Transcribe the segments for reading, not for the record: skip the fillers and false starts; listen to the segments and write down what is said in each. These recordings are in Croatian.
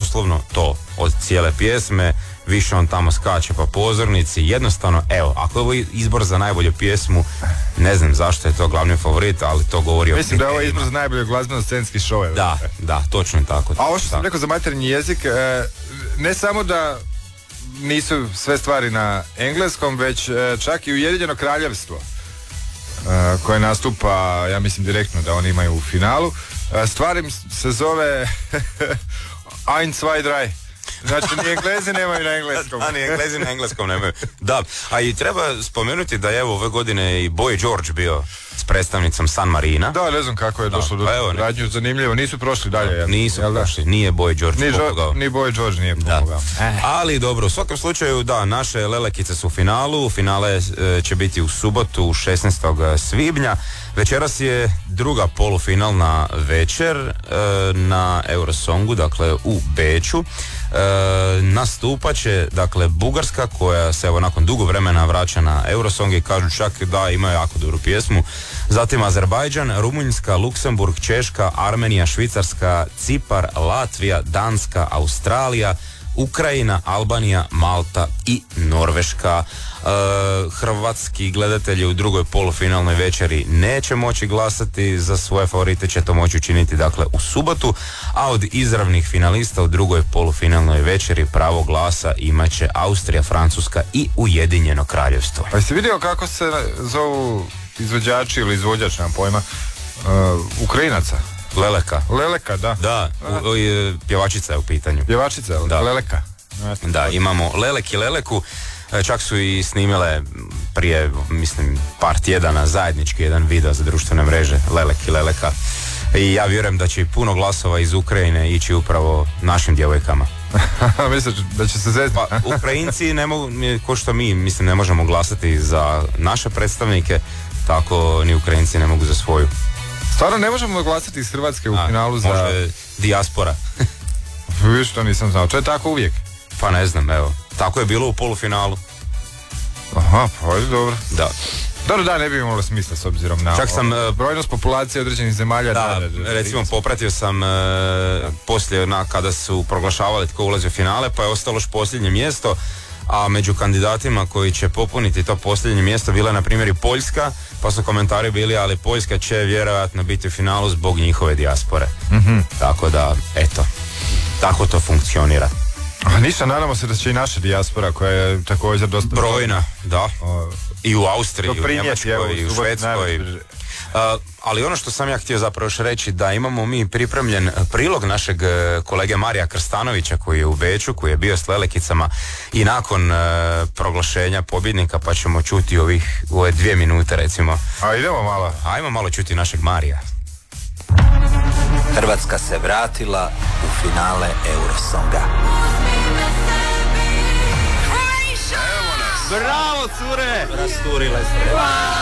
doslovno to od cijele pjesme, više on tamo skače po pozornici, jednostavno, evo, ako je ovo izbor za najbolju pjesmu, ne znam zašto je to glavni favorit, ali to govori o... Mislim da je ovo izbor za najbolju glazbeno-scenski show. Da, točno je tako. A ovo što sam rekao za materinji jezik, ne samo da nisu sve stvari na engleskom, već čak i Ujedinjeno kraljevstvo, koje nastupa, ja mislim direktno da oni imaju u finalu, stvar im se zove Ein, zwei, drei. Znači, ni Englezi nemaju na engleskom. Ni Englezi na engleskom nemaju. Da, a i treba spomenuti da je evo ove godine i Boy George bio s predstavnicom San Marina. Da, ne znam kako je došlo do radnju, zanimljivo, nisu prošli dalje. Nisu prošli, nije Boy George pomogao. Ni Boy George nije pomogao. Ali dobro, u svakom slučaju, da, naše lelekice su u finalu, finale će biti u subotu 16. svibnja. Večeras je druga polufinalna večer na Eurosongu, dakle u Beču. Nastupat će, dakle, Bugarska, koja se evo nakon dugo vremena vraća na Eurosong i kažu čak da ima jako dobru pjesmu. Zatim Azerbajdžan, Rumunjska, Luksemburg, Češka, Armenija, Švicarska, Cipar, Latvija, Danska, Australija, Ukrajina, Albanija, Malta i Norveška. Hrvatski gledatelji u drugoj polufinalnoj večeri neće moći glasati za svoje favorite, će to moći učiniti dakle u subotu, a od izravnih finalista u drugoj polufinalnoj večeri pravo glasa imat će Austrija, Francuska i Ujedinjeno kraljevstvo. A jeste vidio kako se zovu izvođači ili izvođač, nemam pojma, Ukrajinaca? Leleka, da. Da, pjevačica je u pitanju. Pjevačica, da. Leleka. Da, imamo Lelek i Leleku. Čak su i snimile prije, mislim, par tjedana zajednički jedan video za društvene mreže Lelek i Leleka. I ja vjerujem da će puno glasova iz Ukrajine ići upravo našim djevojkama. Misliš da će se zezati? Pa, Ukrajinci ne mogu, ko što mi, mislim, ne možemo glasati za naše predstavnike, tako ni Ukrajinci ne mogu za svoju. Stvarno ne možemo glasati iz Hrvatske u finalu za... Može dijaspora. Viš, to nisam znao. To je tako uvijek? Pa ne znam, evo. Tako je bilo u polufinalu. Aha, pa je dobro. Da. Dobro, da, ne bi imalo smisla s obzirom na brojnost populacije određenih zemalja. Da, recimo popratio sam poslije kada su proglašavali tko ulazi u finale, pa je ostalo još posljednje mjesto, a među kandidatima koji će popuniti to posljednje mjesto bila je na primjer i Poljska, pa su komentari bili, ali Poljska će vjerojatno biti u finalu zbog njihove dijaspore. Tako da, eto, tako to funkcionira. A ništa, nadamo se da će i naša dijaspora, koja je također dosta brojna, da, i u Austriji, i u Njemačkoj, i u Švedskoj. Ali ono što sam ja htio zapravo još reći, da imamo mi pripremljen prilog našeg kolege Marija Krstanovića, koji je u Beču, koji je bio s lelekicama i nakon proglašenja pobjednika, pa ćemo čuti ove 2 minute recimo. A idemo malo. Ajmo malo čuti našeg Marija. Hrvatska se vratila u finale Eurosonga. Bravo, cure! Rasturile ste.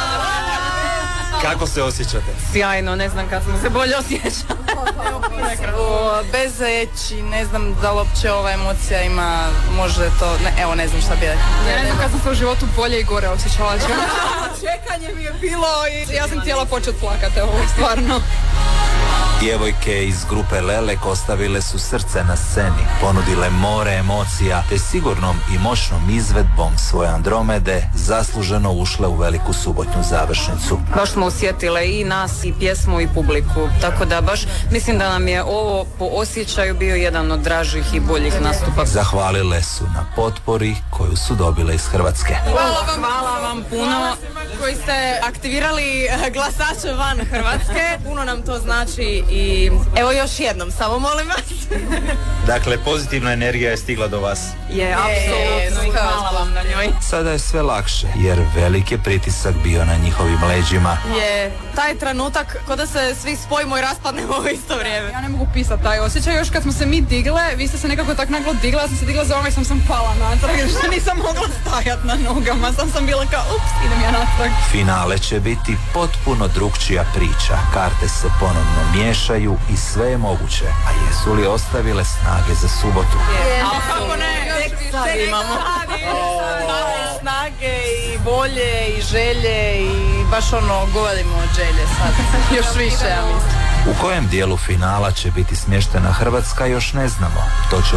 Kako se osjećate? Sjajno, ne znam kad smo se bolje osjećali. Bez riječi, ne znam da li uopće ova emocija ima, može to, ne znam šta bi rekao. Ne znam kad sam se u životu bolje i gore osjećala. Čekanje mi je bilo i ja sam htjela početi plakati, ovo stvarno. Djevojke iz grupe Lelek ostavile su srce na sceni, ponudile more emocija, te sigurnom i moćnom izvedbom svoje Andromede zasluženo ušle u veliku subotnju završnicu. Baš smo osjetile i nas, i pjesmu, i publiku, tako da baš mislim da nam je ovo po osjećaju bio jedan od dražih i boljih nastupa. Zahvalile su na potpori koju su dobile iz Hrvatske. Hvala vam puno koji ste aktivirali glasače van Hrvatske. Puno nam to znači i evo još jednom, samo molim vas. Dakle, pozitivna energija je stigla do vas. Je, apsolutno, i hvala vam na njoj. Sada je sve lakše, jer velik je pritisak bio na njihovim leđima. Je taj trenutak ko da se svi spojimo i raspadnemo u isto vrijeme. Ja ne mogu pisati taj osjećaj, još kad smo se mi digle, vi ste se nekako tak naglo digla, ja sam se digla za vama i sam pala natrag, jer što nisam mogla stajat na nogama, sam bila kao, ups, idem ja natrag. Finale će biti potpuno drukčija priča, karte se ponovno miješaju i sve je moguće, a jesu li ostavile snage za subotu? A kako ne, tek imamo snage i volje i želje i baš govorimo od želje sad, još više, ja mislim. U kojem dijelu finala će biti smještena Hrvatska još ne znamo, to će